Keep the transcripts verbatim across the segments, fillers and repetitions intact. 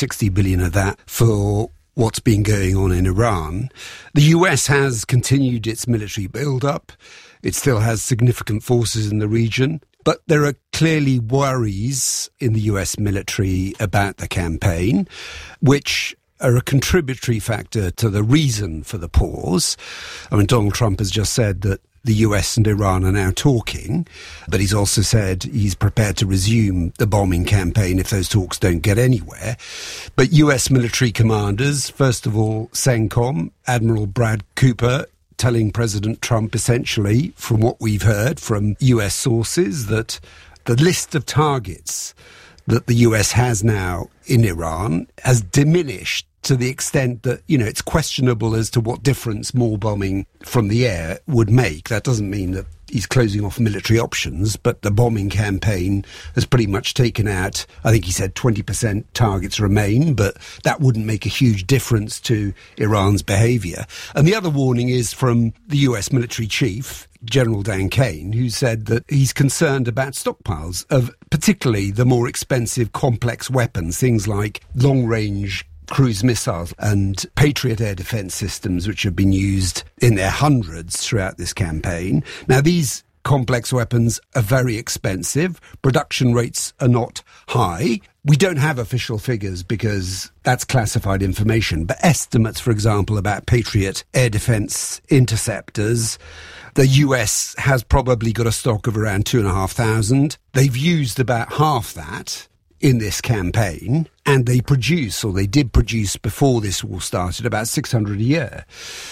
sixty billion of that for what's been going on in Iran. The U S has continued its military build-up. It still has significant forces in the region. But there are clearly worries in the U S military about the campaign, which are a contributory factor to the reason for the pause. I mean, Donald Trump has just said that the U S and Iran are now talking, but he's also said he's prepared to resume the bombing campaign if those talks don't get anywhere. But U S military commanders, first of all, CENTCOM, Admiral Brad Cooper, telling President Trump essentially, from what we've heard from U S sources, that the list of targets that the U S has now in Iran has diminished to the extent that, you know, it's questionable as to what difference more bombing from the air would make. That doesn't mean that he's closing off military options, but the bombing campaign has pretty much taken out, I think he said twenty percent targets remain, but that wouldn't make a huge difference to Iran's behaviour. And the other warning is from the U S military chief, General Dan Kane, who said that he's concerned about stockpiles of particularly the more expensive complex weapons, things like long-range cruise missiles and Patriot air defence systems, which have been used in their hundreds throughout this campaign. Now, these complex weapons are very expensive. Production rates are not high. We don't have official figures because that's classified information, but estimates, for example, about Patriot air defence interceptors, the U S has probably got a stock of around two and a half thousand. They've used about half that in this campaign, and they produce, or they did produce before this war started, about six hundred a year.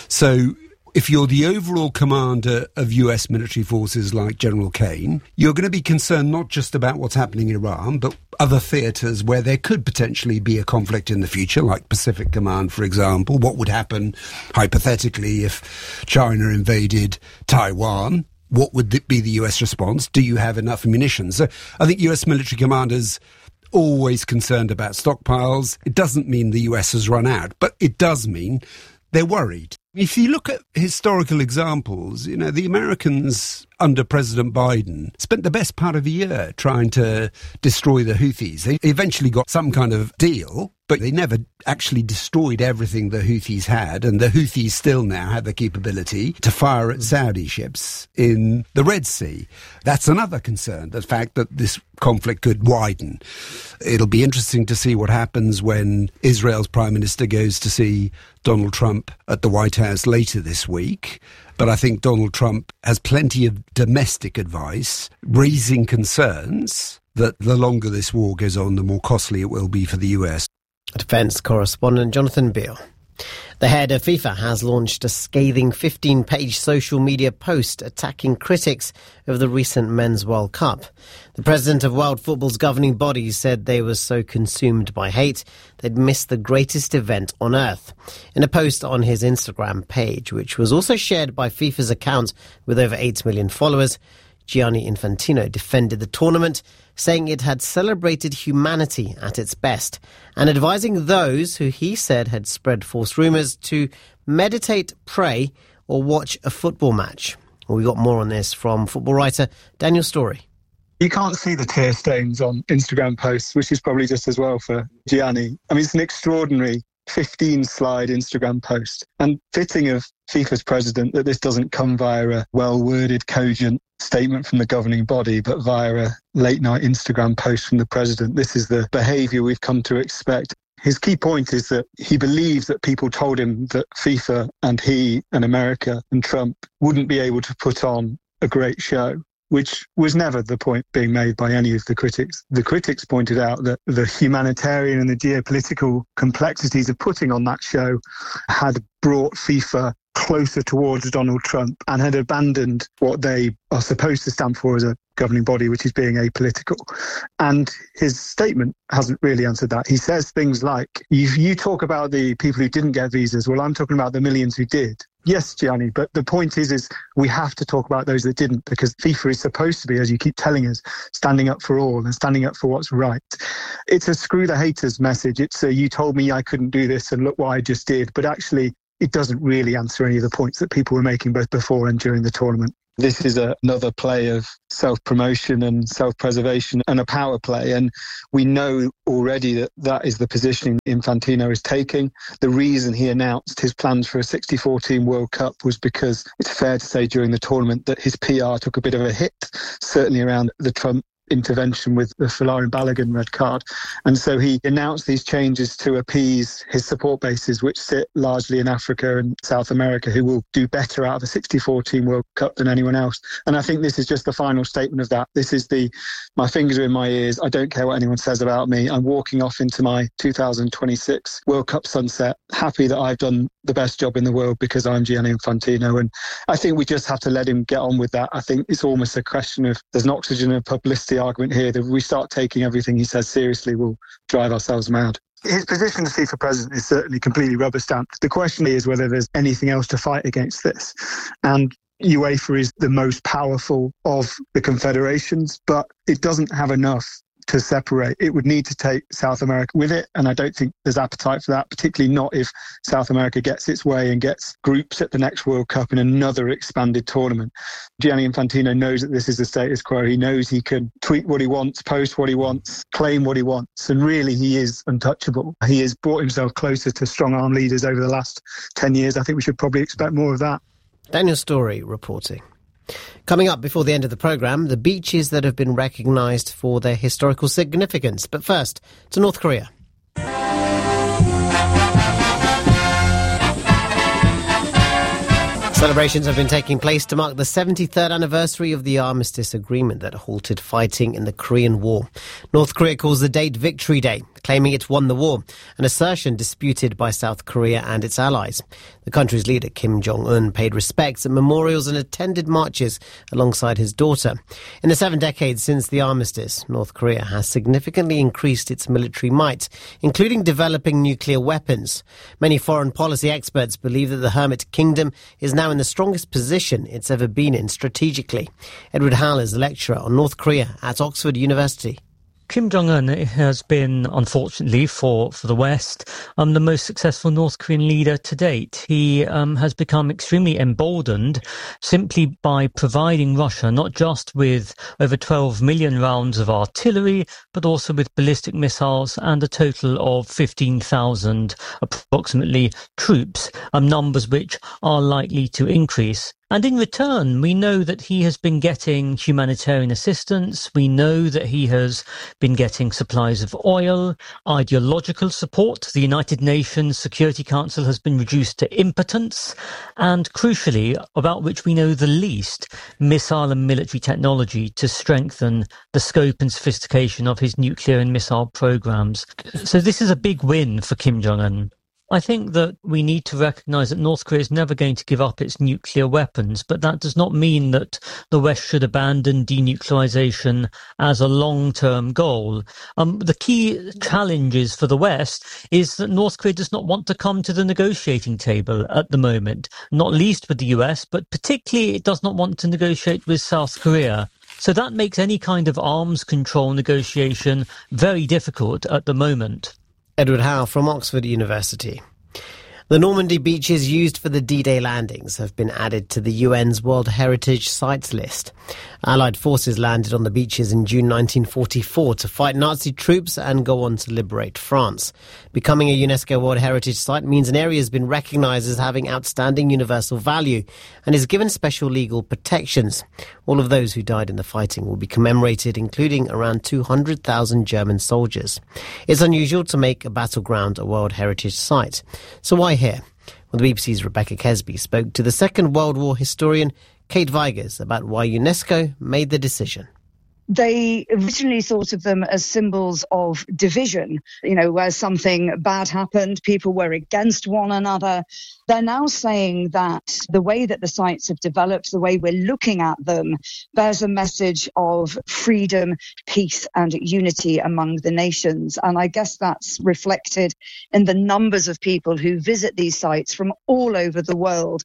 So if you're the overall commander of U S military forces like General Kane, you're going to be concerned not just about what's happening in Iran, but other theatres where there could potentially be a conflict in the future, like Pacific Command, for example. What would happen, hypothetically, if China invaded Taiwan? What would be the U S response? Do you have enough ammunition? So I think U S military commanders always concerned about stockpiles. It doesn't mean the U S has run out, but it does mean they're worried. If you look at historical examples, you know, the Americans under President Biden spent the best part of a year trying to destroy the Houthis. They eventually got some kind of deal, but they never actually destroyed everything the Houthis had, and the Houthis still now have the capability to fire at Saudi ships in the Red Sea. That's another concern, the fact that this conflict could widen. It'll be interesting to see what happens when Israel's Prime Minister goes to see Donald Trump at the White House later this week. But I think Donald Trump has plenty of domestic advice, raising concerns that the longer this war goes on, the more costly it will be for the U S. Defence correspondent Jonathan Beale. The head of FIFA has launched a scathing fifteen-page social media post attacking critics of the recent Men's World Cup. The president of World Football's governing body said they were so consumed by hate they'd missed the greatest event on earth. In a post on his Instagram page, which was also shared by FIFA's account with over eight million followers, Gianni Infantino defended the tournament, saying it had celebrated humanity at its best and advising those who he said had spread false rumours to meditate, pray or watch a football match. Well, we got more on this from football writer Daniel Storey. You can't see the tear stains on Instagram posts, which is probably just as well for Gianni. I mean, it's an extraordinary fifteen-slide Instagram post, and fitting of FIFA's president that this doesn't come via a well-worded, cogent statement from the governing body, but via a late-night Instagram post from the president. This is the behaviour we've come to expect. His key point is that he believes that people told him that FIFA and he and America and Trump wouldn't be able to put on a great show, which was never the point being made by any of the critics. The critics pointed out that the humanitarian and the geopolitical complexities of putting on that show had brought FIFA closer towards Donald Trump and had abandoned what they are supposed to stand for as a governing body, which is being apolitical. And his statement hasn't really answered that. He says things like, you, you talk about the people who didn't get visas. Well, I'm talking about the millions who did. Yes, Gianni, but the point is, is we have to talk about those that didn't, because FIFA is supposed to be, as you keep telling us, standing up for all and standing up for what's right. It's a screw the haters message. It's a, you told me I couldn't do this and look what I just did. But actually, it doesn't really answer any of the points that people were making both before and during the tournament. This is a, another play of self-promotion and self-preservation and a power play. And we know already that that is the positioning Infantino is taking. The reason he announced his plans for a sixty-four team World Cup was because it's fair to say during the tournament that his P R took a bit of a hit, certainly around the Trump intervention with the Folarin Balogun red card. And so he announced these changes to appease his support bases, which sit largely in Africa and South America, who will do better out of a sixty-four team World Cup than anyone else. And I think this is just the final statement of that. This is the, my fingers are in my ears. I don't care what anyone says about me. I'm walking off into my two thousand twenty-six World Cup sunset, happy that I've done the best job in the world because I'm Gianni Infantino. And I think we just have to let him get on with that. I think it's almost a question of, there's an oxygen of publicity argument here that if we start taking everything he says seriously, we'll drive ourselves mad. His position as FIFA president is certainly completely rubber stamped. The question is whether there's anything else to fight against this. And UEFA is the most powerful of the confederations, but it doesn't have enough to separate. It would need to take South America with it, and I don't think there's appetite for that, particularly not if South America gets its way and gets groups at the next World Cup in another expanded tournament. Gianni Infantino knows that this is the status quo. He knows he can tweet what he wants, post what he wants, claim what he wants, and really he is untouchable. He has brought himself closer to strong-arm leaders over the last ten years. I think we should probably expect more of that. Daniel Story reporting. Coming up before the end of the programme, the beaches that have been recognised for their historical significance. But first, to North Korea. Celebrations have been taking place to mark the seventy-third anniversary of the armistice agreement that halted fighting in the Korean War. North Korea calls the date Victory Day, claiming it won the war, an assertion disputed by South Korea and its allies. The country's leader, Kim Jong-un, paid respects at memorials and attended marches alongside his daughter. In the seven decades since the armistice, North Korea has significantly increased its military might, including developing nuclear weapons. Many foreign policy experts believe that the Hermit Kingdom is now in the strongest position it's ever been in strategically. Edward Howell is a lecturer on North Korea at Oxford University. Kim Jong-un has been, unfortunately for, for the West, um, the most successful North Korean leader to date. He um, has become extremely emboldened simply by providing Russia not just with over twelve million rounds of artillery, but also with ballistic missiles and a total of fifteen thousand approximately troops, um, numbers which are likely to increase. And in return, we know that he has been getting humanitarian assistance. We know that he has been getting supplies of oil, ideological support. The United Nations Security Council has been reduced to impotence. And crucially, about which we know the least, missile and military technology to strengthen the scope and sophistication of his nuclear and missile programs. So this is a big win for Kim Jong-un. I think that we need to recognise that North Korea is never going to give up its nuclear weapons, but that does not mean that the West should abandon denuclearisation as a long-term goal. Um, the key challenges for the West is that North Korea does not want to come to the negotiating table at the moment, not least with the U S, but particularly it does not want to negotiate with South Korea. So that makes any kind of arms control negotiation very difficult at the moment. Edward Howe from Oxford University. The Normandy beaches used for the D-Day landings have been added to the U N's World Heritage Sites list. Allied forces landed on the beaches in June nineteen forty-four to fight Nazi troops and go on to liberate France. Becoming a UNESCO World Heritage Site means an area has been recognised as having outstanding universal value and is given special legal protections. All of those who died in the fighting will be commemorated, including around two hundred thousand German soldiers. It's unusual to make a battleground a World Heritage Site. So why here? Well, the B B C's Rebecca Kesby spoke to the Second World War historian Kate Vigers about why UNESCO made the decision. They originally thought of them as symbols of division, you know, where something bad happened, people were against one another. They're now saying that the way that the sites have developed, the way we're looking at them, bears a message of freedom, peace and unity among the nations. And I guess that's reflected in the numbers of people who visit these sites from all over the world.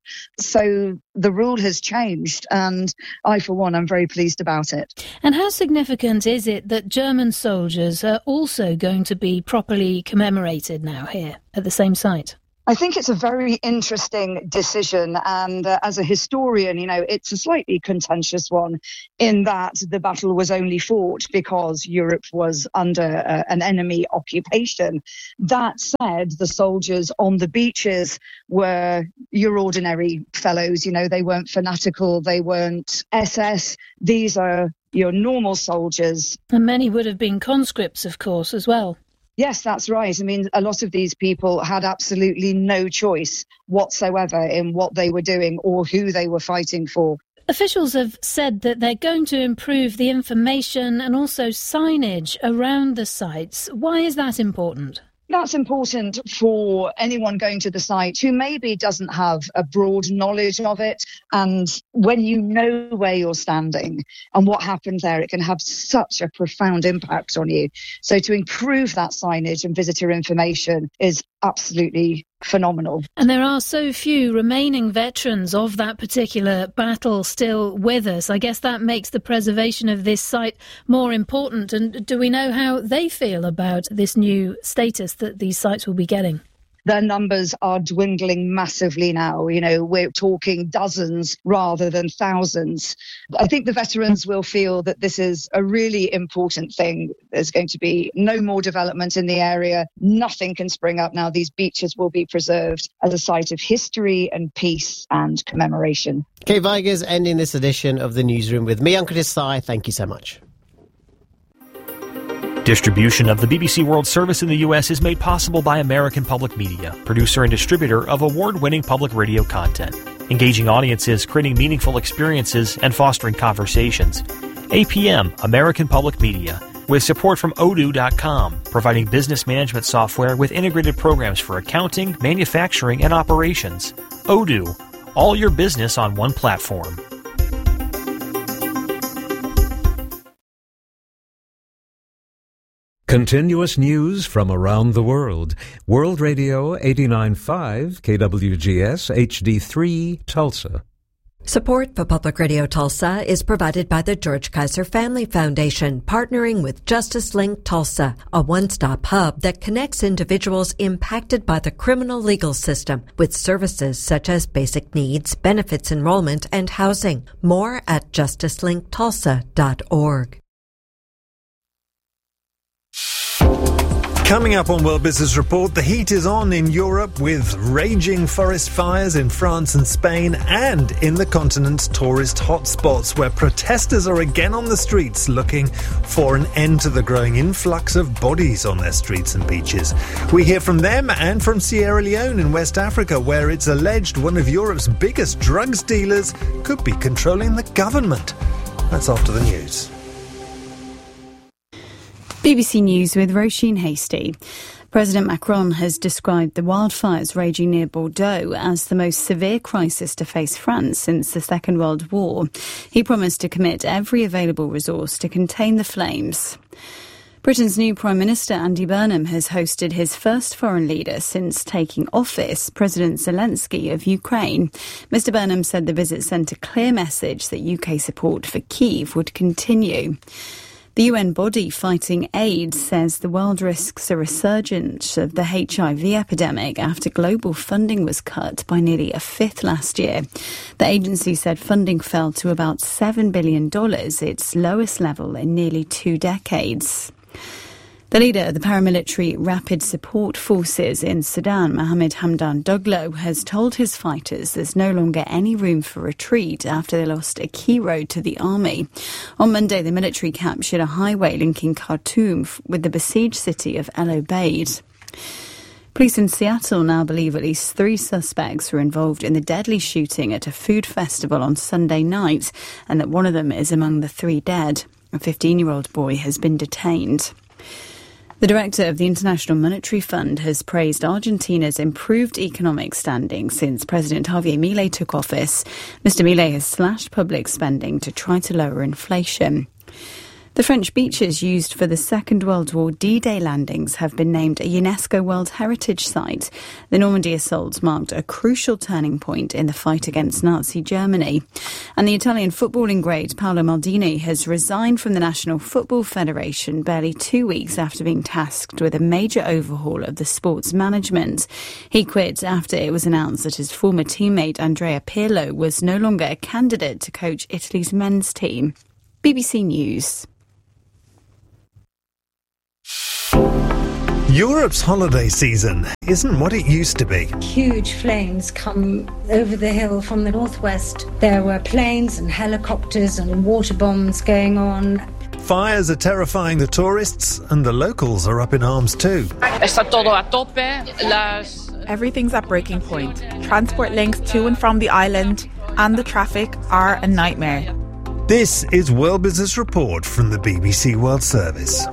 So the rule has changed, and I, for one, am very pleased about it. And how significant is it that German soldiers are also going to be properly commemorated now here at the same site? I think it's a very interesting decision. And uh, as a historian, you know, it's a slightly contentious one in that the battle was only fought because Europe was under uh, an enemy occupation. That said, the soldiers on the beaches were your ordinary fellows. You know, they weren't fanatical. They weren't S S. These are your normal soldiers. And many would have been conscripts, of course, as well. Yes, that's right. I mean, a lot of these people had absolutely no choice whatsoever in what they were doing or who they were fighting for. Officials have said that they're going to improve the information and also signage around the sites. Why is that important? That's important for anyone going to the site who maybe doesn't have a broad knowledge of it. And when you know where you're standing and what happened there, it can have such a profound impact on you. So to improve that signage and visitor information is absolutely phenomenal. And there are so few remaining veterans of that particular battle still with us. I guess that makes the preservation of this site more important. And do we know how they feel about this new status that these sites will be getting? Their numbers are dwindling massively now. You know, we're talking dozens rather than thousands. I think the veterans will feel that this is a really important thing. There's going to be no more development in the area. Nothing can spring up now. These beaches will be preserved as a site of history and peace and commemoration. Kate Vigers ending this edition of The Newsroom with me, Uncle Desai. Thank you so much. Distribution of the B B C World Service in the U S is made possible by American Public Media, producer and distributor of award-winning public radio content, engaging audiences, creating meaningful experiences, and fostering conversations. A P M, American Public Media, with support from odoo dot com, providing business management software with integrated programs for accounting, manufacturing, and operations. Odoo, all your business on one platform. Continuous news from around the world. World Radio eighty-nine point five, K W G S H D three, Tulsa. Support for Public Radio Tulsa is provided by the George Kaiser Family Foundation, partnering with Justice Link Tulsa, a one-stop hub that connects individuals impacted by the criminal legal system with services such as basic needs, benefits enrollment, and housing. More at justice link tulsa dot org. Coming up on World Business Report, the heat is on in Europe with raging forest fires in France and Spain and in the continent's tourist hotspots where protesters are again on the streets looking for an end to the growing influx of bodies on their streets and beaches. We hear from them and from Sierra Leone in West Africa where it's alleged one of Europe's biggest drugs dealers could be controlling the government. That's after the news. B B C News with Roisin Hasty. President Macron has described the wildfires raging near Bordeaux as the most severe crisis to face France since the Second World War. He promised to commit every available resource to contain the flames. Britain's new Prime Minister Andy Burnham has hosted his first foreign leader since taking office, President Zelensky of Ukraine. Mister Burnham said the visit sent a clear message that U K support for Kyiv would continue. The U N body fighting AIDS says the world risks a resurgence of the H I V epidemic after global funding was cut by nearly a fifth last year. The agency said funding fell to about seven billion dollars, its lowest level in nearly two decades. The leader of the paramilitary Rapid Support Forces in Sudan, Mohamed Hamdan Daglo, has told his fighters there's no longer any room for retreat after they lost a key road to the army. On Monday, the military captured a highway linking Khartoum with the besieged city of El Obeid. Police in Seattle now believe at least three suspects were involved in the deadly shooting at a food festival on Sunday night, and that one of them is among the three dead. A fifteen-year-old boy has been detained. The director of the International Monetary Fund has praised Argentina's improved economic standing since President Javier Milei took office. Mister Milei has slashed public spending to try to lower inflation. The French beaches used for the Second World War D-Day landings have been named a UNESCO World Heritage Site. The Normandy assaults marked a crucial turning point in the fight against Nazi Germany. And the Italian footballing great Paolo Maldini has resigned from the National Football Federation barely two weeks after being tasked with a major overhaul of the sport's management. He quit after it was announced that his former teammate Andrea Pirlo was no longer a candidate to coach Italy's men's team. B B C News. Europe's holiday season isn't what it used to be. Huge flames come over the hill from the northwest. There were planes and helicopters and water bombs going on. Fires are terrifying the tourists, and the locals are up in arms too. Está todo a tope. Las... Everything's at breaking point. Transport links to and from the island and the traffic are a nightmare. This is World Business Report from the B B C World Service.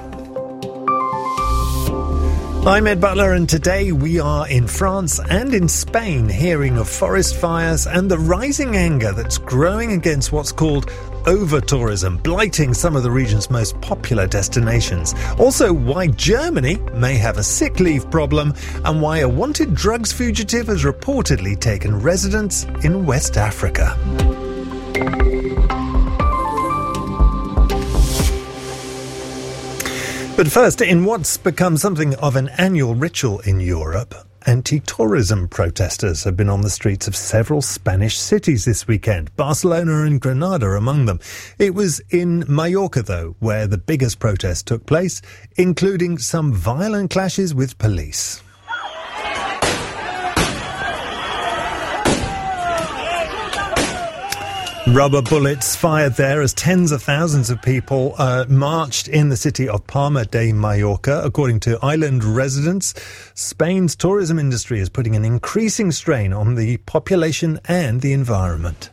I'm Ed Butler, and today we are in France and in Spain hearing of forest fires and the rising anger that's growing against what's called over-tourism, blighting some of the region's most popular destinations. Also, why Germany may have a sick leave problem and why a wanted drugs fugitive has reportedly taken residence in West Africa. But first, in what's become something of an annual ritual in Europe, anti-tourism protesters have been on the streets of several Spanish cities this weekend, Barcelona and Granada among them. It was in Mallorca, though, where the biggest protest took place, including some violent clashes with police. Rubber bullets fired there as tens of thousands of people uh, marched in the city of Palma de Mallorca. According to island residents, Spain's tourism industry is putting an increasing strain on the population and the environment.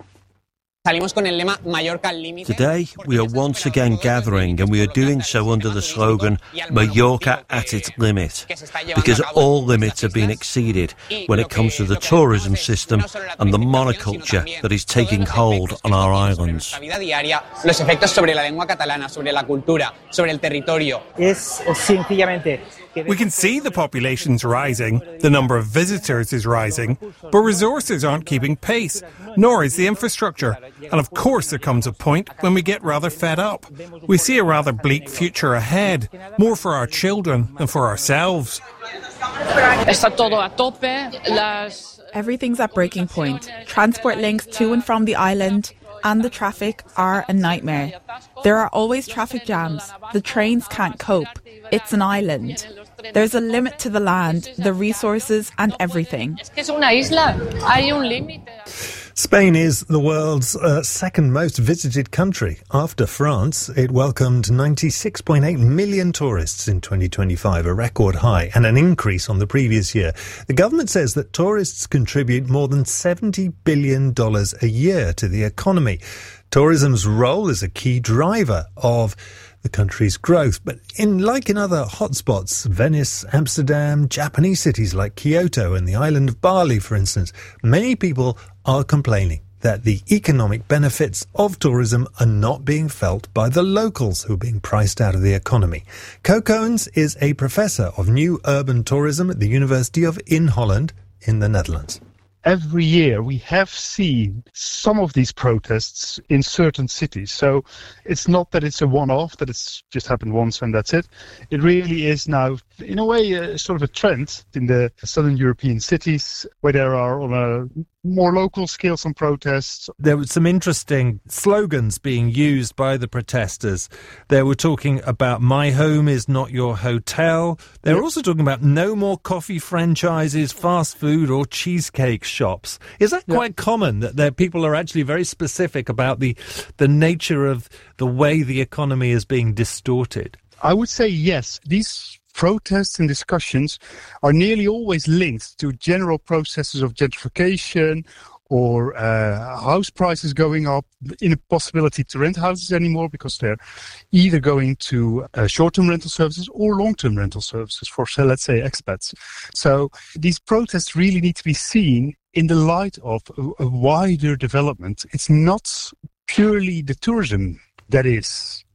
Today, we are once again gathering, and we are doing so under the slogan, Mallorca at its limit, because all limits have been exceeded when it comes to the tourism system and the monoculture that is taking hold on our islands. We can see the population's rising, the number of visitors is rising, but resources aren't keeping pace, nor is the infrastructure. And of course there comes a point when we get rather fed up. We see a rather bleak future ahead, more for our children than for ourselves. Everything's at breaking point. Transport links to and from the island and the traffic are a nightmare. There are always traffic jams. The trains can't cope. It's an island. There's a limit to the land, the resources and everything. Spain is the world's uh, second most visited country after France. It welcomed ninety-six point eight million tourists in twenty twenty-five, a record high and an increase on the previous year. The government says that tourists contribute more than seventy billion dollars a year to the economy. Tourism's role is a key driver of the country's growth. But in like in other hotspots, Venice, Amsterdam, Japanese cities like Kyoto and the island of Bali, for instance, many people are complaining that the economic benefits of tourism are not being felt by the locals who are being priced out of the economy. Co Coens is a professor of new urban tourism at the University of in Holland in the Netherlands. Every year we have seen some of these protests in certain cities. So it's not that it's a one-off, that it's just happened once and that's it. It really is now, in a way, a, sort of a trend in the southern European cities where there are on a more local scale some protests. There were some interesting slogans being used by the protesters. They were talking about "My home is not your hotel." They were yep. also talking about no more coffee franchises, fast food or cheesecake shops. Is that quite yep. common, that there, people are actually very specific about the the nature of the way the economy is being distorted? I would say yes. These protests and discussions are nearly always linked to general processes of gentrification or uh, house prices going up, impossibility to rent houses anymore because they're either going to uh, short-term rental services or long-term rental services for, say, let's say, expats. So these protests really need to be seen in the light of a, a wider development. It's not purely the tourism that is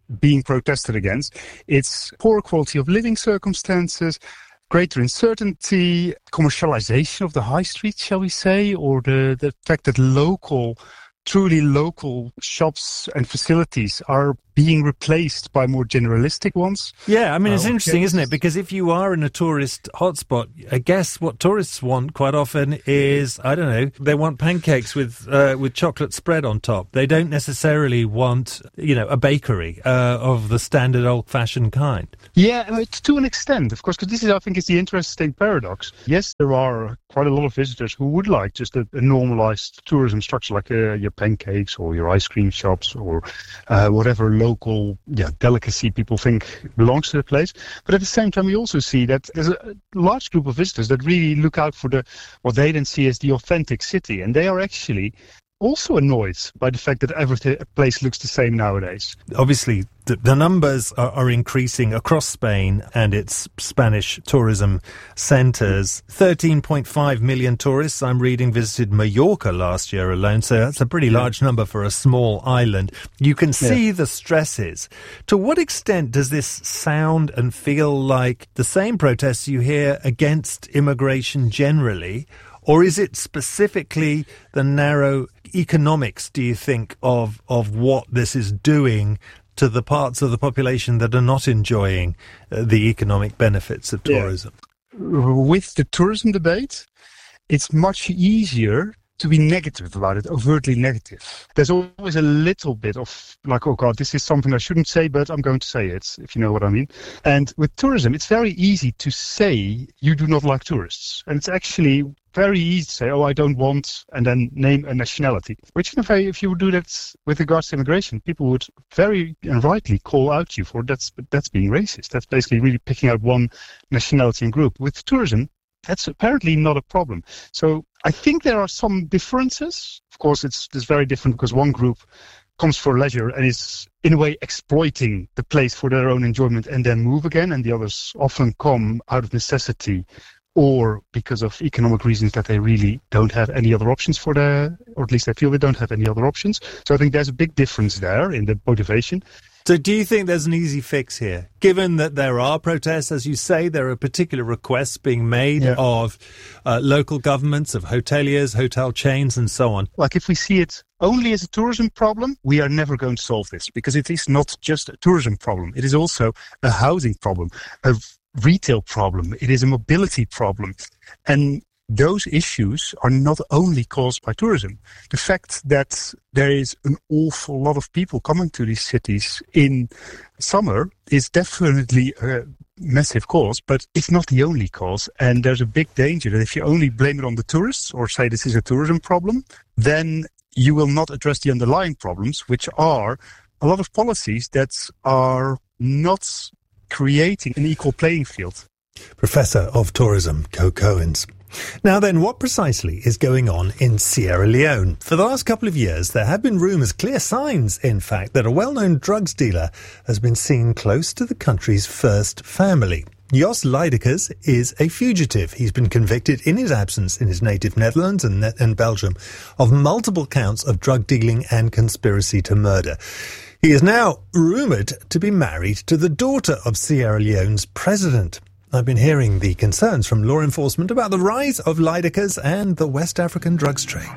being protested against. It's poor quality of living circumstances, greater uncertainty, commercialization of the high street, shall we say, or the, the fact that local, truly local shops and facilities are being replaced by more generalistic ones. Yeah, I mean, it's uh, interesting, yes. isn't it? Because if you are in a tourist hotspot, I guess what tourists want quite often is, I don't know, they want pancakes with uh, with chocolate spread on top. They don't necessarily want, you know, a bakery uh, of the standard old-fashioned kind. Yeah, it's to an extent, of course, because this is, I think, is the interesting paradox. Yes, there are quite a lot of visitors who would like just a, a normalized tourism structure, like uh, your pancakes or your ice cream shops or uh, whatever local yeah, delicacy people think belongs to the place. But at the same time, we also see that there's a large group of visitors that really look out for the what they then see as the authentic city. And they are actually also annoyed by the fact that every place looks the same nowadays. Obviously, the, the numbers are, are increasing across Spain and its Spanish tourism centres. thirteen point five million tourists, I'm reading, visited Mallorca last year alone, so that's a pretty large number for a small island. You can see yeah. the stresses. To what extent does this sound and feel like the same protests you hear against immigration generally? Or is it specifically the narrow economics, do you think, of of what this is doing to the parts of the population that are not enjoying uh, the economic benefits of tourism? Yeah. With the tourism debate, it's much easier to be negative about it, overtly negative. There's always a little bit of like, oh God, this is something I shouldn't say, but I'm going to say it, if you know what I mean. And with tourism, it's very easy to say you do not like tourists. And it's actually very easy to say, oh, I don't want, and then name a nationality. Which in a way, if you would do that with regards to immigration, people would very and rightly call out you for that's that's being racist. That's basically really picking out one nationality and group. With tourism, that's apparently not a problem. So I think there are some differences. Of course, it's, it's very different because one group comes for leisure and is in a way exploiting the place for their own enjoyment and then move again. And the others often come out of necessity or because of economic reasons that they really don't have any other options for their, or at least they feel they don't have any other options. So I think there's a big difference there in the motivation. So do you think there's an easy fix here? Given that there are protests, as you say, there are particular requests being made yeah. of uh, local governments, of hoteliers, hotel chains, and so on. Like if we see it only as a tourism problem, we are never going to solve this because it is not just a tourism problem. It is also a housing problem, a retail problem. It is a mobility problem. And those issues are not only caused by tourism. The fact that there is an awful lot of people coming to these cities in summer is definitely a massive cause, but it's not the only cause. And there's a big danger that if you only blame it on the tourists or say this is a tourism problem, then you will not address the underlying problems, which are a lot of policies that are not creating an equal playing field. Professor of Tourism, Co Coens. Now then, what precisely is going on in Sierra Leone? For the last couple of years, there have been rumours, clear signs, in fact, that a well-known drugs dealer has been seen close to the country's first family. Jos Leidekers is a fugitive. He's been convicted in his absence in his native Netherlands and, and Belgium of multiple counts of drug dealing and conspiracy to murder. He is now rumoured to be married to the daughter of Sierra Leone's president. I've been hearing the concerns from law enforcement about the rise of Leidekers and the West African drugs trade.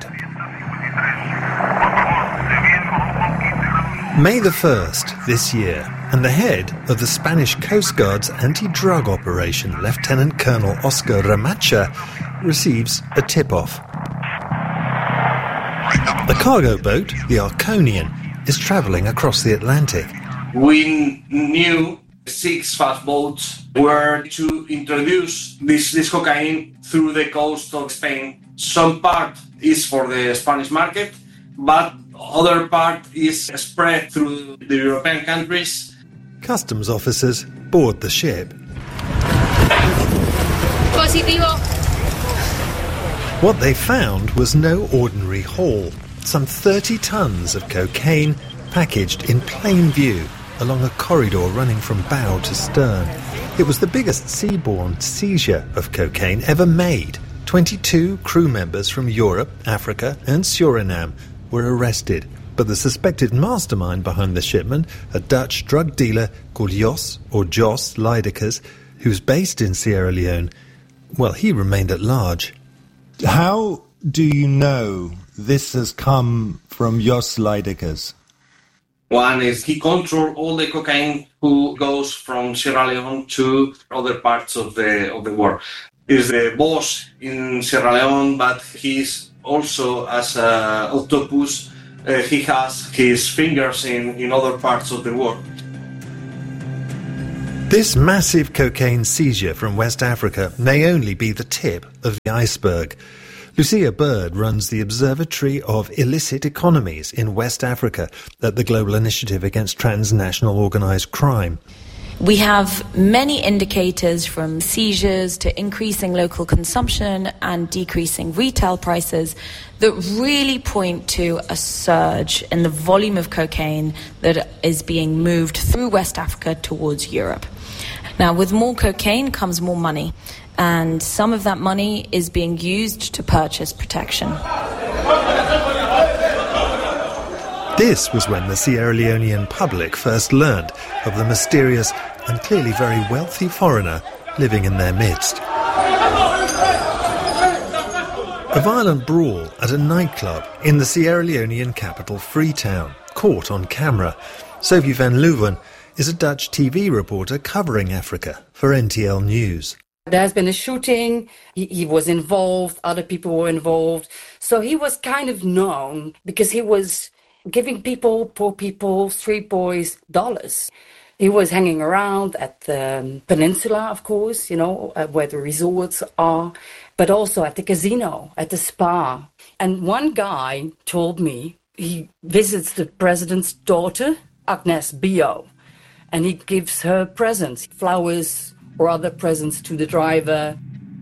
May the first this year, and the head of the Spanish Coast Guard's anti-drug operation, Lieutenant Colonel Oscar Ramacha, receives a tip-off. The cargo boat, the Arconian, is travelling across the Atlantic. We knew six fast boats were to introduce this, this cocaine through the coast of Spain. Some part is for the Spanish market, but other part is spread through the European countries. Customs officers board the ship. Positivo. What they found was no ordinary haul. Some thirty tons of cocaine packaged in plain view along a corridor running from bow to stern. It was the biggest seaborne seizure of cocaine ever made. twenty-two crew members from Europe, Africa and Suriname were arrested. But the suspected mastermind behind the shipment, a Dutch drug dealer called Jos, or Jos Lydekkers, who's based in Sierra Leone, well, he remained at large. How do you know this has come from Jos Lydekkers? One is he controls all the cocaine who goes from Sierra Leone to other parts of the of the world. He's the boss in Sierra Leone, but he's also, as an octopus, uh, he has his fingers in, in other parts of the world. This massive cocaine seizure from West Africa may only be the tip of the iceberg. Lucia Bird runs the Observatory of Illicit Economies in West Africa at the Global Initiative Against Transnational Organised Crime. We have many indicators, from seizures to increasing local consumption and decreasing retail prices, that really point to a surge in the volume of cocaine that is being moved through West Africa towards Europe. Now, with more cocaine comes more money, and some of that money is being used to purchase protection. This was when the Sierra Leonean public first learned of the mysterious and clearly very wealthy foreigner living in their midst. A violent brawl at a nightclub in the Sierra Leonean capital Freetown, caught on camera. Sophie van Leeuwen is a Dutch T V reporter covering Africa for N T L News. There has been a shooting, he, he was involved, other people were involved. So he was kind of known because he was giving people, poor people, street boys, dollars. He was hanging around at the peninsula, of course, you know, uh, where the resorts are, but also at the casino, at the spa. And one guy told me he visits the president's daughter, Agnes Bio, and he gives her presents, flowers or other presents to the driver.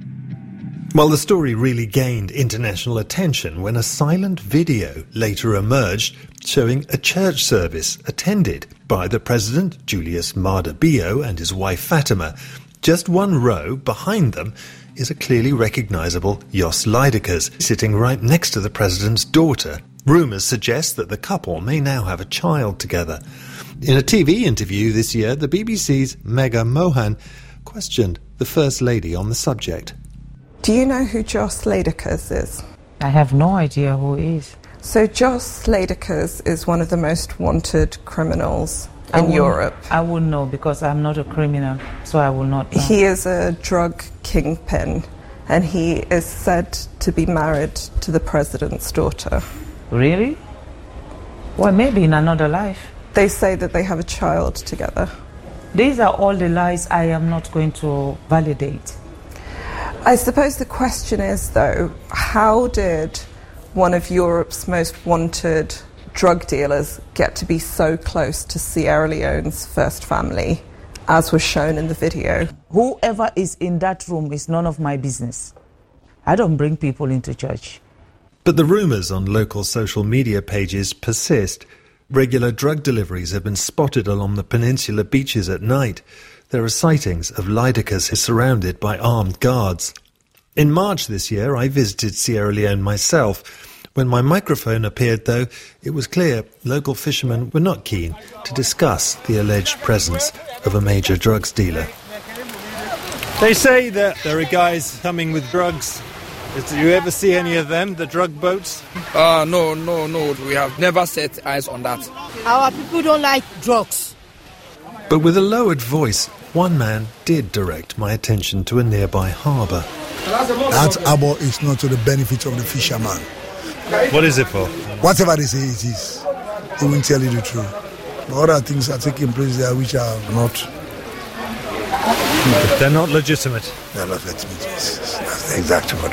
Well, the story really gained international attention when a silent video later emerged showing a church service attended by the president, Julius Maada Bio, and his wife Fatima. Just one row behind them is a clearly recognisable Jos Lydekkers sitting right next to the president's daughter. Rumours suggest that the couple may now have a child together. In a T V interview this year, the B B C's Megha Mohan questioned the First Lady on the subject. Do you know who Jos Lydekkers is? I have no idea who he is. So Jos Lydekkers is one of the most wanted criminals in Europe. I wouldn't know because I'm not a criminal, so I will not know. He is a drug kingpin, and he is said to be married to the president's daughter. Really? Well, maybe in another life. They say that they have a child together. These are all the lies I am not going to validate. I suppose the question is, though, how did one of Europe's most wanted drug dealers get to be so close to Sierra Leone's first family, as was shown in the video? Whoever is in that room is none of my business. I don't bring people into church. But the rumours on local social media pages persist. Regular drug deliveries have been spotted along the peninsula beaches at night. There are sightings of Lydekkers surrounded by armed guards. In March this year, I visited Sierra Leone myself. When my microphone appeared, though, it was clear local fishermen were not keen to discuss the alleged presence of a major drugs dealer. They say that there are guys coming with drugs. Do you ever see any of them, the drug boats? Uh, no, no, no. We have never set eyes on that. Our people don't like drugs. But with a lowered voice, one man did direct my attention to a nearby harbour. That harbour is not to the benefit of the fisherman. What is it for? Whatever they say it is, they won't tell you the truth. But other things are taking place there which are not... They're not legitimate. They're not legitimate, yes. That's the exact word.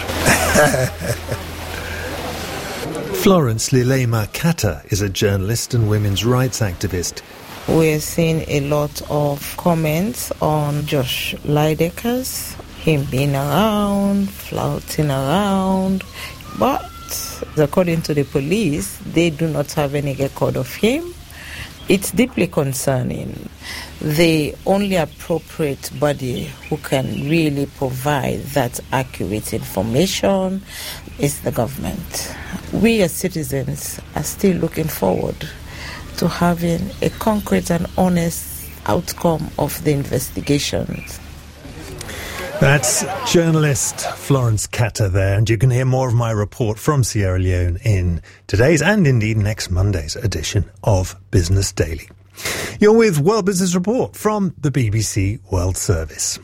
Florence Lilema Kata is a journalist and women's rights activist. We're seeing a lot of comments on Jos Lydekkers, him being around, flouting around, but according to the police, they do not have any record of him. It's deeply concerning. The only appropriate body who can really provide that accurate information is the government. We as citizens are still looking forward to having a concrete and honest outcome of the investigations. That's journalist Florence Katter there, and you can hear more of my report from Sierra Leone in today's and indeed next Monday's edition of Business Daily. You're with World Business Report from the B B C World Service.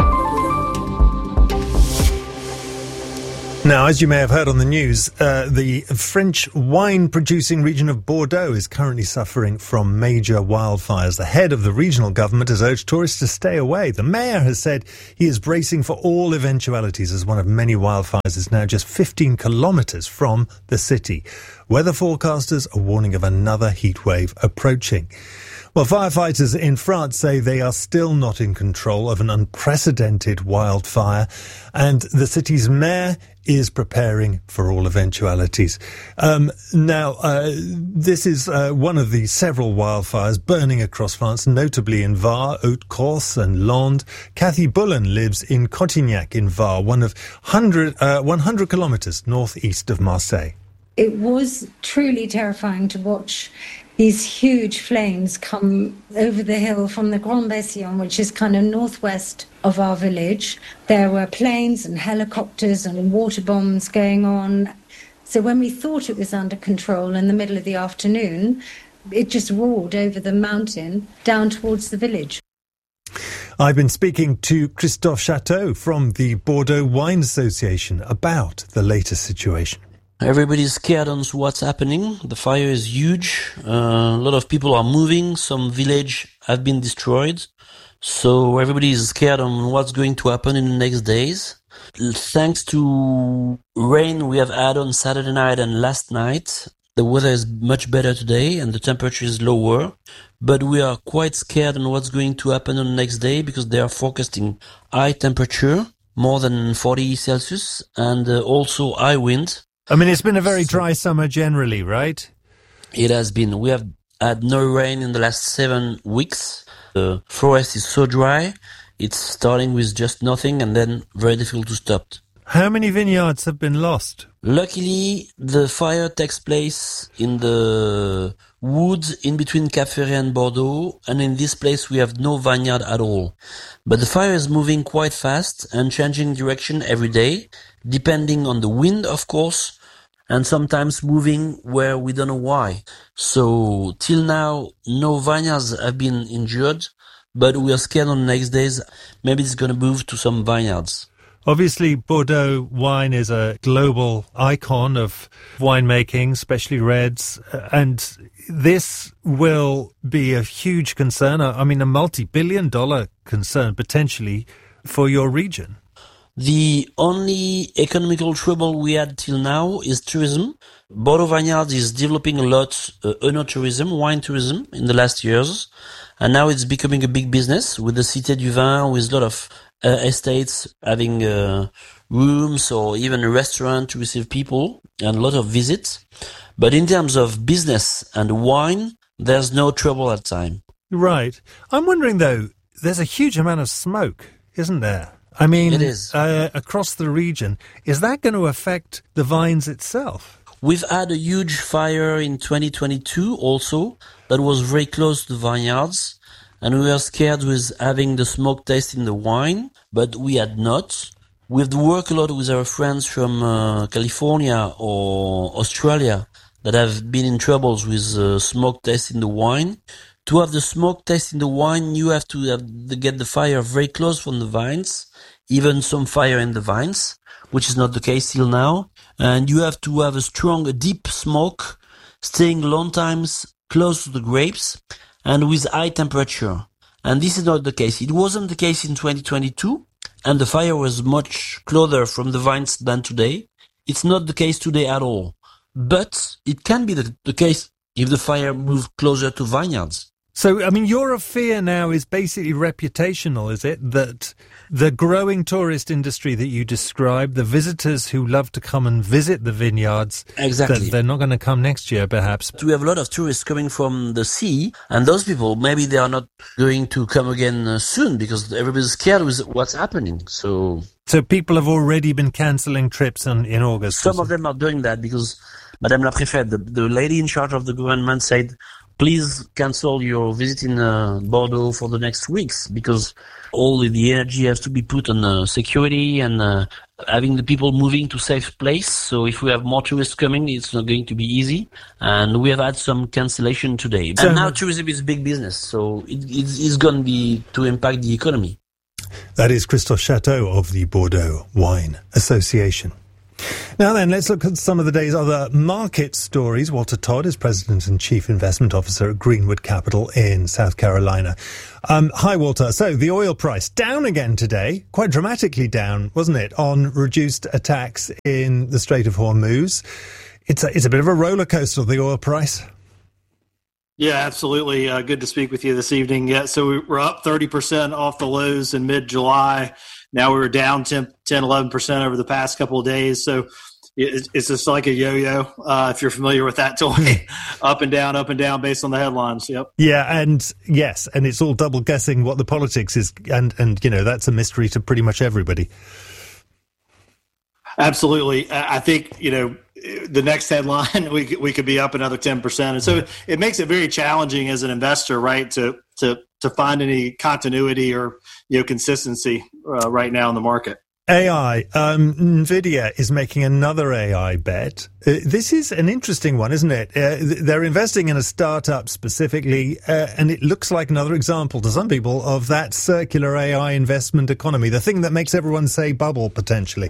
Now, as you may have heard on the news, uh, the French wine-producing region of Bordeaux is currently suffering from major wildfires. The head of the regional government has urged tourists to stay away. The mayor has said he is bracing for all eventualities as one of many wildfires is now just fifteen kilometres from the city. Weather forecasters are warning of another heatwave approaching. Well, firefighters in France say they are still not in control of an unprecedented wildfire, and the city's mayor is preparing for all eventualities. Um, now, uh, this is uh, one of the several wildfires burning across France, notably in Var, Haute-Corse and Landes. Cathy Bullen lives in Cotignac in Var, one of one hundred, uh, one hundred kilometres northeast of Marseille. It was truly terrifying to watch these huge flames come over the hill from the Grand Bessillon, which is kind of northwest of our village. There were planes and helicopters and water bombs going on. So when we thought it was under control in the middle of the afternoon, it just roared over the mountain down towards the village. I've been speaking to Christophe Chateau from the Bordeaux Wine Association about the latest situation. Everybody's scared on what's happening. The fire is huge. Uh, a lot of people are moving. Some villages have been destroyed. So everybody is scared on what's going to happen in the next days. Thanks to rain we have had on Saturday night and last night, the weather is much better today and the temperature is lower. But we are quite scared on what's going to happen on the next day because they are forecasting high temperature, more than forty Celsius, and uh, also high wind. I mean, it's been a very dry summer generally, right? It has been. We have had no rain in the last seven weeks. The forest is so dry, it's starting with just nothing and then very difficult to stop. How many vineyards have been lost? Luckily, the fire takes place in the woods in between Cap Ferret and Bordeaux, and in this place we have no vineyard at all. But the fire is moving quite fast and changing direction every day, depending on the wind, of course, and sometimes moving where we don't know why. So, till now, no vineyards have been injured, but we are scared on the next days, maybe it's going to move to some vineyards. Obviously, Bordeaux wine is a global icon of winemaking, especially reds, and this will be a huge concern, I mean a multi-billion dollar concern potentially for your region. The only economical trouble we had till now is tourism. Bordeaux Vineyards is developing a lot uh, œnotourism, wine tourism in the last years, and now it's becoming a big business with the Cité du Vin, with a lot of uh, estates having uh, rooms or even a restaurant to receive people and a lot of visits. But in terms of business and wine, there's no trouble at time. Right. I'm wondering, though, there's a huge amount of smoke, isn't there? I mean, it is. Uh, across the region. Is that going to affect the vines itself? We've had a huge fire in twenty twenty-two also that was very close to the vineyards, and we were scared with having the smoke taste in the wine, but we had not. We've worked a lot with our friends from uh, California or Australia that have been in troubles with uh, smoke taste in the wine. To have the smoke taste in the wine, you have to have to get the fire very close from the vines, even some fire in the vines, which is not the case till now. And you have to have a strong, a deep smoke, staying long times close to the grapes and with high temperature. And this is not the case. It wasn't the case in twenty twenty-two, and the fire was much closer from the vines than today. It's not the case today at all. But it can be the, the case if the fire moves closer to vineyards. So, I mean, your fear now is basically reputational, is it? That the growing tourist industry that you described, the visitors who love to come and visit the vineyards, exactly, that they're not going to come next year, perhaps. We have a lot of tourists coming from the sea, and those people, maybe they are not going to come again uh, soon because everybody's scared with what's happening. So, so people have already been cancelling trips in, in August. Some of them are doing that because Madame la Préfète, the, the lady in charge of the government, said, please cancel your visit in uh, Bordeaux for the next weeks because all the energy has to be put on uh, security and uh, having the people moving to safe place. So if we have more tourists coming, it's not going to be easy. And we have had some cancellation today. So, and now tourism is big business, so it, it's, it's going to be to impact the economy. That is Christophe Chateau of the Bordeaux Wine Association. Now then, let's look at some of the day's other market stories. Walter Todd is President and Chief Investment Officer at Greenwood Capital in South Carolina. Um, hi, Walter. So the oil price down again today, quite dramatically down, wasn't it, on reduced attacks in the Strait of Hormuz. It's a, it's a bit of a roller coaster, the oil price. Yeah, absolutely. Uh, good to speak with you this evening. Yeah, so we're up thirty percent off the lows in mid-July. Now we were down ten, eleven percent over the past couple of days. So it's just like a yo-yo, uh, if you're familiar with that toy, up and down, up and down based on the headlines. Yep. Yeah, and yes, and it's all double guessing what the politics is. And, and you know, that's a mystery to pretty much everybody. Absolutely. I think, you know, the next headline, we we could be up another ten percent. And so it makes it very challenging as an investor, right, to to to find any continuity or, you know, consistency uh, right now in the market. A I, um, NVIDIA is making another A I bet. Uh, this is an interesting one, isn't it? Uh, they're investing in a startup specifically, uh, and it looks like another example to some people of that circular A I investment economy, the thing that makes everyone say bubble, potentially.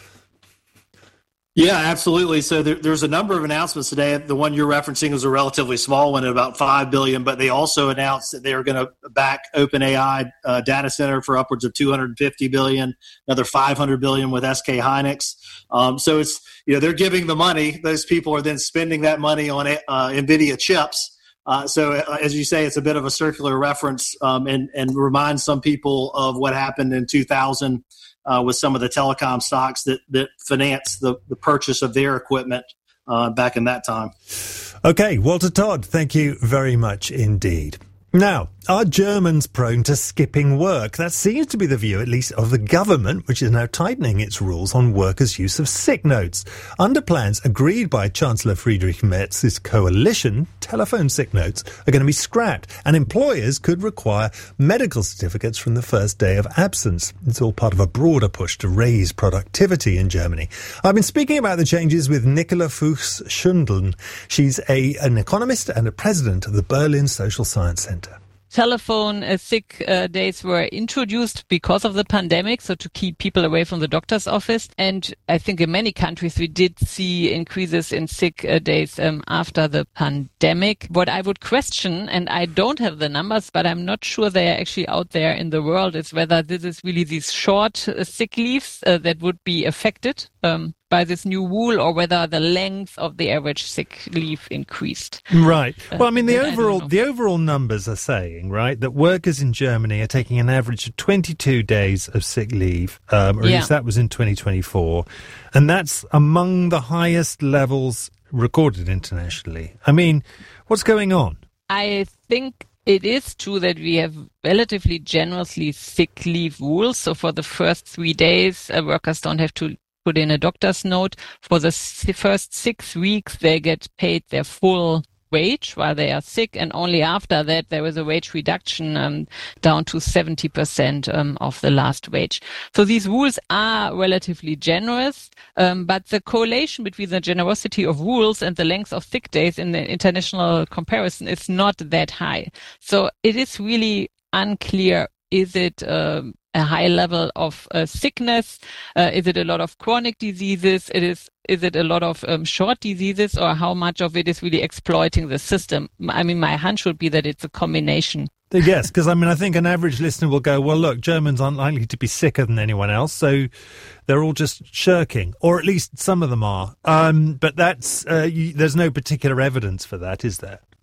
Yeah, absolutely. So there, there's a number of announcements today. The one you're referencing is a relatively small one at about five billion dollars, but they also announced that they are going to back OpenAI uh, data center for upwards of two hundred fifty billion dollars, another five hundred billion dollars with S K Hynix. Um, so it's, you know, they're giving the money. Those people are then spending that money on uh, NVIDIA chips. Uh, so uh, as you say, it's a bit of a circular reference um, and, and reminds some people of what happened in two thousand Uh, with some of the telecom stocks that, that finance the, the purchase of their equipment uh, back in that time. Okay, Walter Todd, thank you very much indeed. Now, are Germans prone to skipping work? That seems to be the view, at least, of the government, which is now tightening its rules on workers' use of sick notes. Under plans agreed by Chancellor Friedrich Merz's coalition, telephone sick notes are going to be scrapped, and employers could require medical certificates from the first day of absence. It's all part of a broader push to raise productivity in Germany. I've been speaking about the changes with Nicola Fuchs-Schundeln. She's a, an economist and a president of the Berlin Social Science Center. Telephone uh, sick uh, days were introduced because of the pandemic, so to keep people away from the doctor's office. And I think in many countries we did see increases in sick uh, days um, after the pandemic. What I would question, and I don't have the numbers, but I'm not sure they are actually out there in the world, is whether this is really these short uh, sick leaves uh, that would be affected um, by this new rule, or whether the length of the average sick leave increased. Right. Well, I mean, the uh, overall the overall numbers are saying, right, that workers in Germany are taking an average of twenty-two days of sick leave, um, or at yeah. least that was in twenty twenty-four, and that's among the highest levels recorded internationally. I mean, what's going on? I think it is true that we have relatively generously sick leave rules. So for the first three days, uh, workers don't have to put in a doctor's note. For the first six weeks, they get paid their full wage while they are sick, and only after that there was a wage reduction um, down to seventy percent um, of the last wage. So these rules are relatively generous, um, but the correlation between the generosity of rules and the length of sick days in the international comparison is not that high. So it is really unclear, is it um, a high level of uh, sickness? Uh, is it a lot of chronic diseases? It is. Is it a lot of um, short diseases, or how much of it is really exploiting the system? I mean, my hunch would be that it's a combination. Yes, because I mean, I think an average listener will go, well, look, Germans aren't likely to be sicker than anyone else, so they're all just shirking, or at least some of them are. Um, but that's uh, you, there's no particular evidence for that, is there?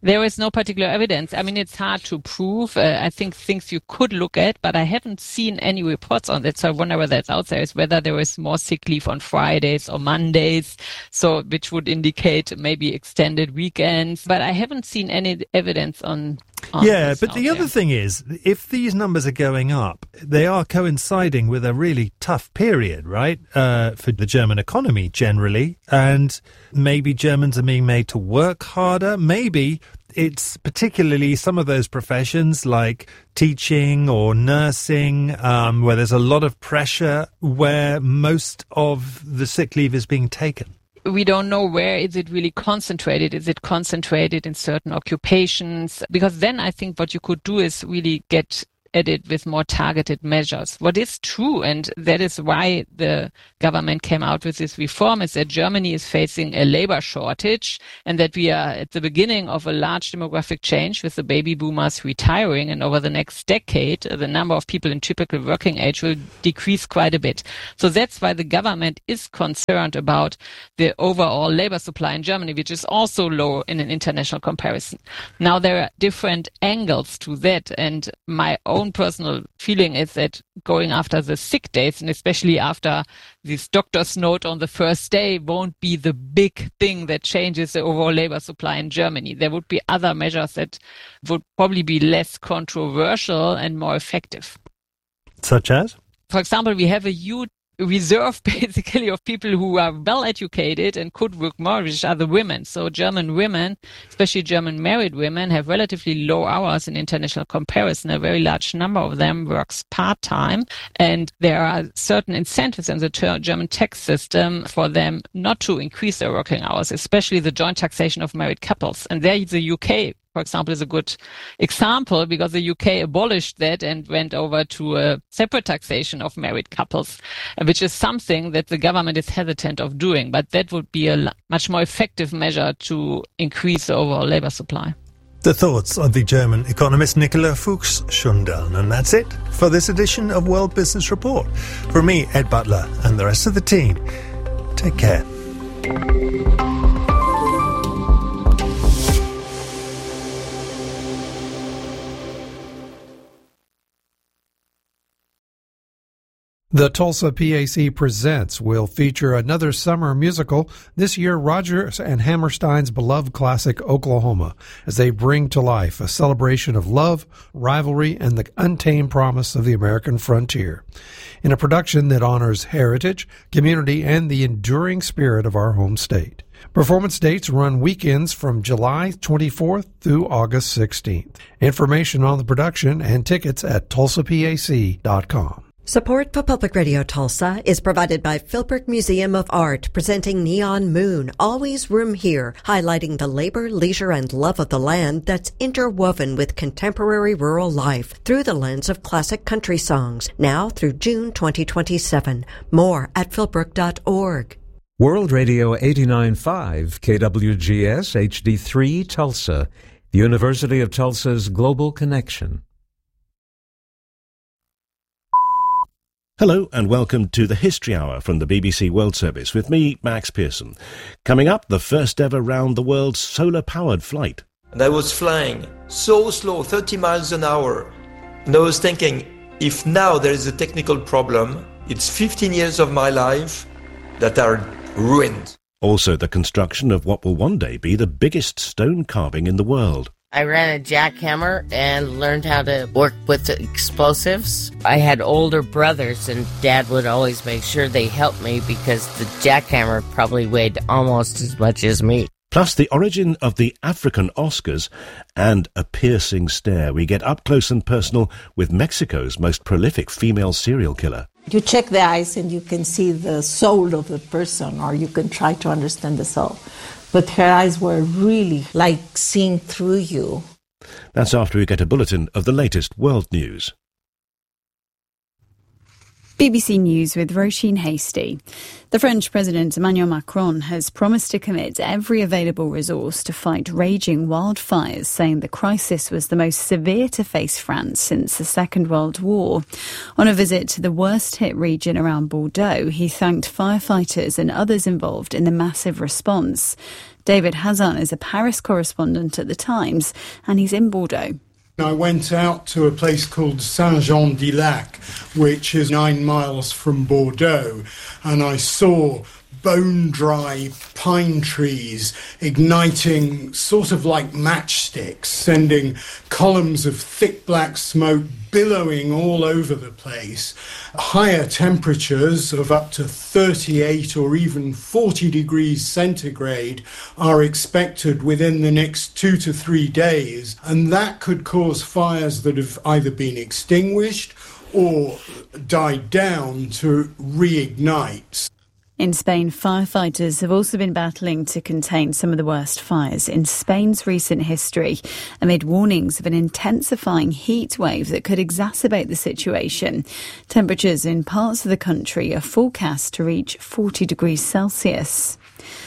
There is no particular evidence. I mean, it's hard to prove. Uh, I think things you could look at, but I haven't seen any reports on that. So I wonder whether it's out there, is whether there is more sick leave on Fridays or Mondays, so which would indicate maybe extended weekends. But I haven't seen any evidence on Yeah, but the other thing is, if these numbers are going up, they are coinciding with a really tough period, right, uh, for the German economy generally, and maybe Germans are being made to work harder. Maybe it's particularly some of those professions like teaching or nursing, um, where there's a lot of pressure, where most of the sick leave is being taken. We don't know where is it really concentrated. Is it concentrated in certain occupations? Because then I think what you could do is really get at it with more targeted measures. What is true, and that is why the government came out with this reform, is that Germany is facing a labor shortage and that we are at the beginning of a large demographic change with the baby boomers retiring, and over the next decade, the number of people in typical working age will decrease quite a bit. So that's why the government is concerned about the overall labor supply in Germany, which is also low in an international comparison. Now, there are different angles to that, and my own personal feeling is that going after the sick days, and especially after this doctor's note on the first day, won't be the big thing that changes the overall labor supply in Germany. There would be other measures that would probably be less controversial and more effective. Such as? For example, we have a huge reserve basically of people who are well educated and could work more, which are the women. So German women, especially German married women, have relatively low hours in international comparison. A very large number of them works part-time, and there are certain incentives in the ter- German tax system for them not to increase their working hours, especially the joint taxation of married couples. And there the U K, for example, is a good example, because the U K abolished that and went over to a separate taxation of married couples, which is something that the government is hesitant of doing. But that would be a much more effective measure to increase the overall labor supply. The thoughts of the German economist Nicola Fuchs-Schundern. And that's it for this edition of World Business Report. From me, Ed Butler, and the rest of the team, take care. The Tulsa P A C Presents will feature another summer musical, this year Rodgers and Hammerstein's beloved classic Oklahoma, as they bring to life a celebration of love, rivalry, and the untamed promise of the American frontier, in a production that honors heritage, community, and the enduring spirit of our home state. Performance dates run weekends from July twenty-fourth through August sixteenth. Information on the production and tickets at tulsa p a c dot com. Support for Public Radio Tulsa is provided by Philbrook Museum of Art, presenting Neon Moon, Always Room Here, highlighting the labor, leisure, and love of the land that's interwoven with contemporary rural life through the lens of classic country songs, now through June twenty twenty-seven. More at philbrook dot org. World Radio eighty-nine point five, K W G S H D three Tulsa, the University of Tulsa's Global Connection. Hello and welcome to the History Hour from the B B C World Service with me, Max Pearson. Coming up, the first ever round the world solar-powered flight. And I was flying so slow, thirty miles an hour. And I was thinking, if now there is a technical problem, it's fifteen years of my life that are ruined. Also, the construction of what will one day be the biggest stone carving in the world. I ran a jackhammer and learned how to work with explosives. I had older brothers, and Dad would always make sure they helped me because the jackhammer probably weighed almost as much as me. Plus the origin of the African Oscars and a piercing stare. We get up close and personal with Mexico's most prolific female serial killer. You check the eyes and you can see the soul of the person, or you can try to understand the soul. But her eyes were really like seeing through you. That's after we get a bulletin of the latest world news. B B C News with Roisin Hasty. The French President Emmanuel Macron has promised to commit every available resource to fight raging wildfires, saying the crisis was the most severe to face France since the Second World War. On a visit to the worst-hit region around Bordeaux, he thanked firefighters and others involved in the massive response. David Hazan is a Paris correspondent at The Times, and he's in Bordeaux. I went out to a place called Saint-Jean-d'Illac, which is nine miles from Bordeaux, and I saw bone-dry pine trees igniting sort of like matchsticks, sending columns of thick black smoke billowing all over the place. Higher temperatures of up to thirty-eight or even forty degrees centigrade are expected within the next two to three days, and that could cause fires that have either been extinguished or died down to reignite. In Spain, firefighters have also been battling to contain some of the worst fires in Spain's recent history, amid warnings of an intensifying heat wave that could exacerbate the situation. Temperatures in parts of the country are forecast to reach forty degrees Celsius.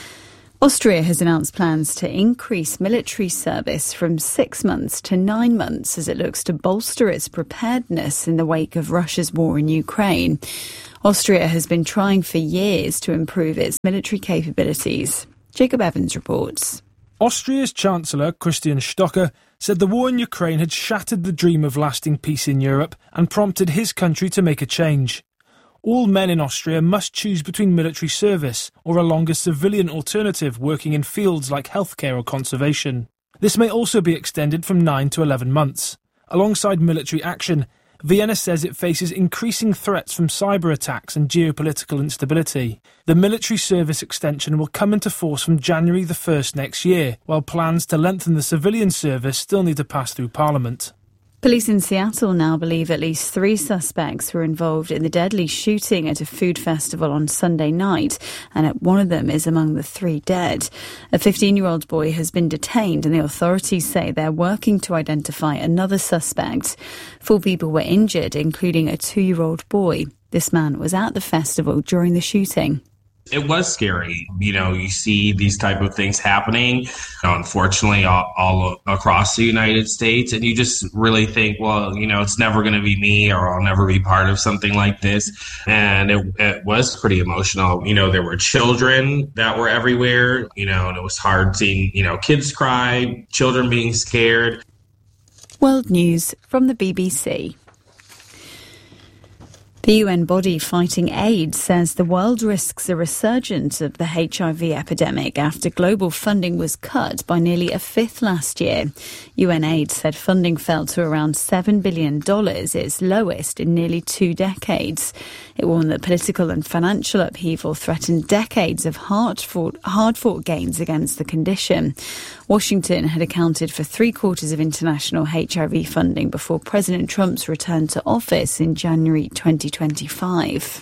Austria has announced plans to increase military service from six months to nine months as it looks to bolster its preparedness in the wake of Russia's war in Ukraine. Austria has been trying for years to improve its military capabilities. Jacob Evans reports. Austria's Chancellor Christian Stocker said the war in Ukraine had shattered the dream of lasting peace in Europe and prompted his country to make a change. All men in Austria must choose between military service or a longer civilian alternative working in fields like healthcare or conservation. This may also be extended from nine to eleven months. Alongside military action, Vienna says it faces increasing threats from cyber attacks and geopolitical instability. The military service extension will come into force from January the first next year, while plans to lengthen the civilian service still need to pass through Parliament. Police in Seattle now believe at least three suspects were involved in the deadly shooting at a food festival on Sunday night, and one of them is among the three dead. A fifteen-year-old boy has been detained, and the authorities say they're working to identify another suspect. Four people were injured, including a two-year-old boy. This man was at the festival during the shooting. It was scary. You know, you see these type of things happening, unfortunately, all, all across the United States. And you just really think, well, you know, it's never going to be me, or I'll never be part of something like this. And it, it was pretty emotional. You know, there were children that were everywhere, you know, and it was hard seeing, you know, kids cry, children being scared. World News from the B B C. The U N body fighting AIDS says the world risks a resurgence of the H I V epidemic after global funding was cut by nearly a fifth last year. UNAIDS said funding fell to around seven billion dollars, its lowest in nearly two decades. It warned that political and financial upheaval threatened decades of hard-fought, hard-fought gains against the condition. Washington had accounted for three-quarters of international H I V funding before President Trump's return to office in January twenty twenty-five.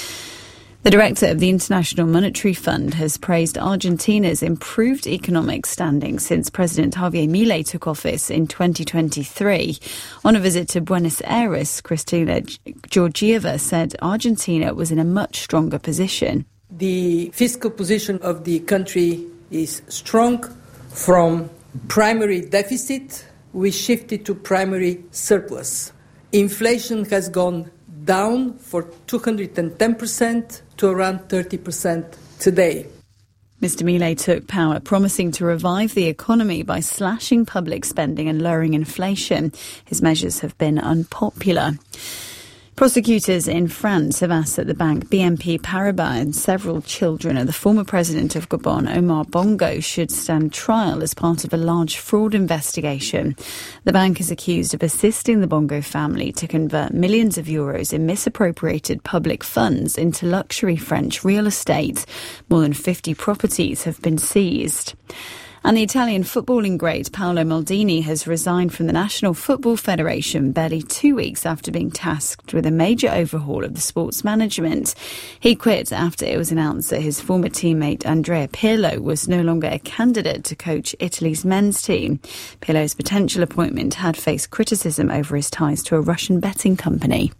The director of the International Monetary Fund has praised Argentina's improved economic standing since President Javier Milei took office in twenty twenty-three. On a visit to Buenos Aires, Cristina Georgieva said Argentina was in a much stronger position. The fiscal position of the country is strong. From primary deficit, we shifted to primary surplus. Inflation has gone down for two hundred ten percent to around thirty percent today. Mister Milei took power promising to revive the economy by slashing public spending and lowering inflation. His measures have been unpopular. Prosecutors in France have asked that the bank B N P Paribas and several children of the former president of Gabon, Omar Bongo, should stand trial as part of a large fraud investigation. The bank is accused of assisting the Bongo family to convert millions of euros in misappropriated public funds into luxury French real estate. More than fifty properties have been seized. And the Italian footballing great Paolo Maldini has resigned from the National Football Federation barely two weeks after being tasked with a major overhaul of the sport's management. He quit after it was announced that his former teammate Andrea Pirlo was no longer a candidate to coach Italy's men's team. Pirlo's potential appointment had faced criticism over his ties to a Russian betting company.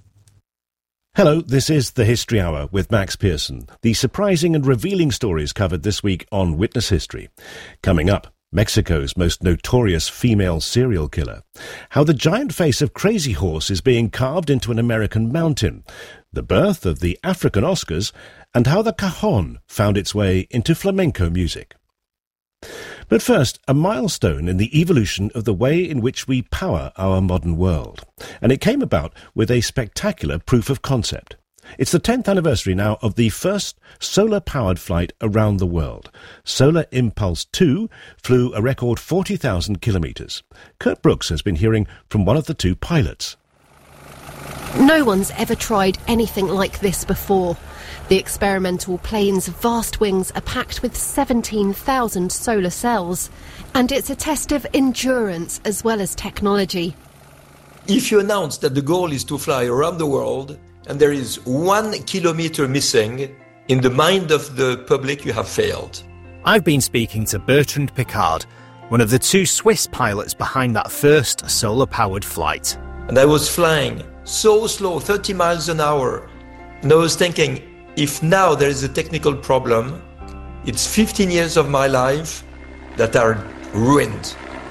Hello, this is The History Hour with Max Pearson. The surprising and revealing stories covered this week on Witness History. Coming up, Mexico's most notorious female serial killer. How the giant face of Crazy Horse is being carved into an American mountain. The birth of the African Oscars, and how the cajon found its way into flamenco music. But first, a milestone in the evolution of the way in which we power our modern world. And it came about with a spectacular proof of concept. It's the tenth anniversary now of the first solar-powered flight around the world. Solar Impulse two flew a record forty thousand kilometres. Kurt Brooks has been hearing from one of the two pilots. No one's ever tried anything like this before. The experimental plane's vast wings are packed with seventeen thousand solar cells, and it's a test of endurance as well as technology. If you announce that the goal is to fly around the world, and there is one kilometre missing, in the mind of the public you have failed. I've been speaking to Bertrand Piccard, one of the two Swiss pilots behind that first solar-powered flight. And I was flying so slow, thirty miles an hour, and I was thinking, if now there is a technical problem, it's fifteen years of my life that are ruined.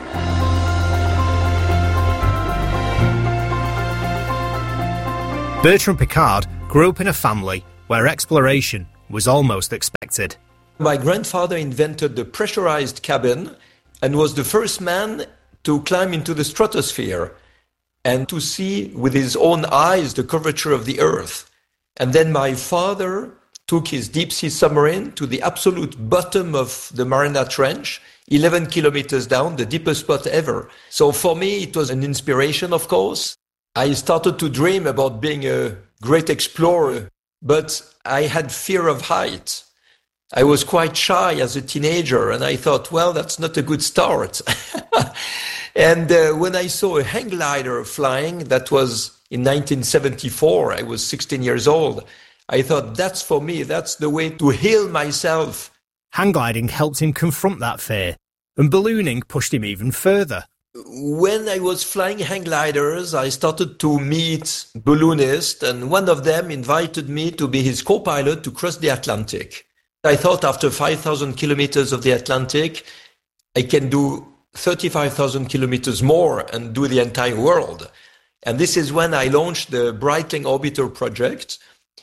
Bertrand Piccard grew up in a family where exploration was almost expected. My grandfather invented the pressurized cabin and was the first man to climb into the stratosphere and to see with his own eyes the curvature of the Earth. And then my father took his deep-sea submarine to the absolute bottom of the Mariana Trench, eleven kilometers down, the deepest spot ever. So for me, it was an inspiration, of course. I started to dream about being a great explorer, but I had fear of height. I was quite shy as a teenager, and I thought, well, that's not a good start. And uh, when I saw a hang glider flying, that was in nineteen seventy-four, I was sixteen years old, I thought, that's for me, that's the way to heal myself. Hang gliding helped him confront that fear, and ballooning pushed him even further. When I was flying hang gliders, I started to meet balloonists, and one of them invited me to be his co-pilot to cross the Atlantic. I thought after five thousand kilometers of the Atlantic, I can do thirty-five thousand kilometers more and do the entire world. And this is when I launched the Breitling Orbiter project.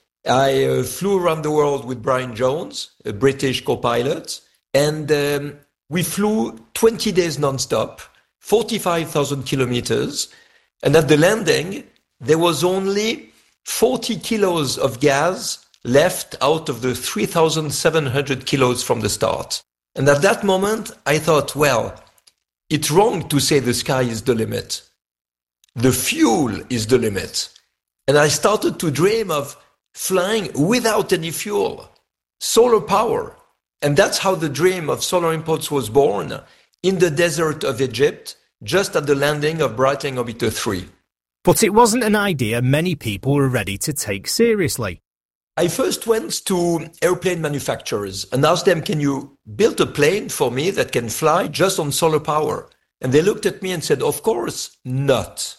I uh, flew around the world with Brian Jones, a British co-pilot, and um, we flew twenty days non-stop, forty-five thousand kilometers, and at the landing, there was only forty kilos of gas left out of the three thousand seven hundred kilos from the start. And at that moment, I thought, well, it's wrong to say the sky is the limit. The fuel is the limit. And I started to dream of flying without any fuel, solar power. And that's how the dream of Solar Impulse was born, in the desert of Egypt, just at the landing of Breitling Orbiter three. But it wasn't an idea many people were ready to take seriously. I first went to airplane manufacturers and asked them, can you build a plane for me that can fly just on solar power? And they looked at me and said, of course not.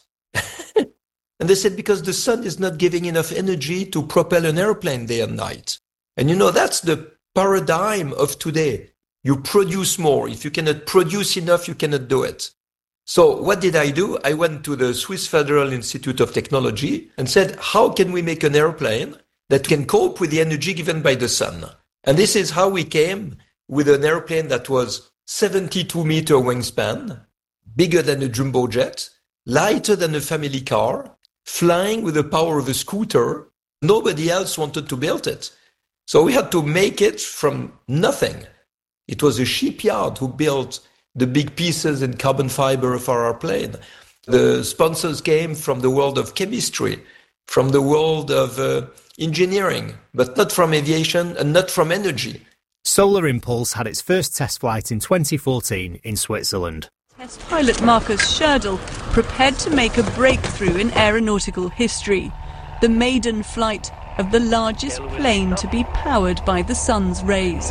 And they said, because the sun is not giving enough energy to propel an airplane day and night. And you know, that's the paradigm of today. You produce more. If you cannot produce enough, you cannot do it. So what did I do? I went to the Swiss Federal Institute of Technology and said, how can we make an airplane that can cope with the energy given by the sun? And this is how we came with an airplane that was seventy-two meter wingspan, bigger than a jumbo jet, lighter than a family car, flying with the power of a scooter. Nobody else wanted to build it. So we had to make it from nothing. It was a shipyard who built the big pieces in carbon fiber for our plane. The sponsors came from the world of chemistry, from the world of uh, engineering, but not from aviation and not from energy. Solar Impulse had its first test flight in twenty fourteen in Switzerland. Test pilot Markus Scherdel prepared to make a breakthrough in aeronautical history. The maiden flight of the largest plane to be powered by the sun's rays.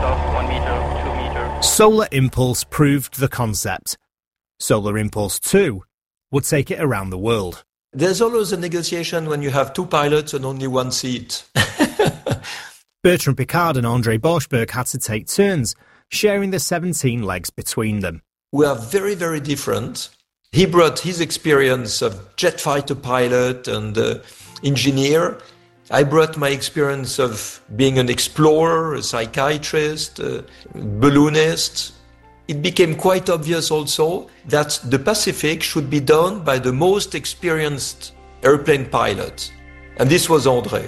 Solar Impulse proved the concept. Solar Impulse two would take it around the world. There's always a negotiation when you have two pilots and only one seat. Bertrand Piccard and André Borschberg had to take turns, sharing the seventeen legs between them. We are very, very different. He brought his experience of jet fighter pilot and uh, engineer. I brought my experience of being an explorer, a psychiatrist, a balloonist, it became quite obvious also that the Pacific should be done by the most experienced airplane pilot. And this was André.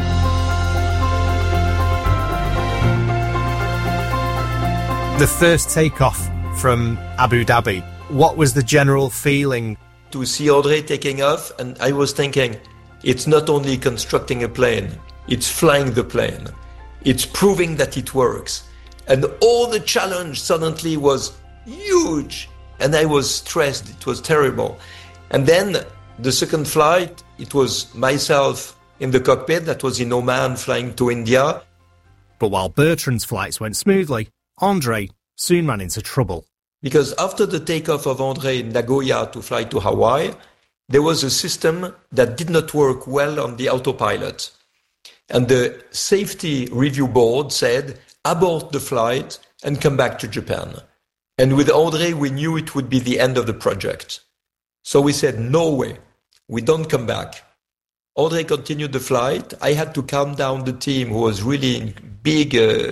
The first takeoff from Abu Dhabi, what was the general feeling? To see André taking off, and I was thinking, it's not only constructing a plane, it's flying the plane. It's proving that it works. And all the challenge suddenly was huge. And I was stressed. It was terrible. And then the second flight, it was myself in the cockpit. That was in Oman flying to India. But while Bertrand's flights went smoothly, André soon ran into trouble. Because after the takeoff of André in Nagoya to fly to Hawaii, there was a system that did not work well on the autopilot. And the safety review board said, abort the flight and come back to Japan. And with André, we knew it would be the end of the project. So we said, no way, we don't come back. André continued the flight. I had to calm down the team who was really in big uh,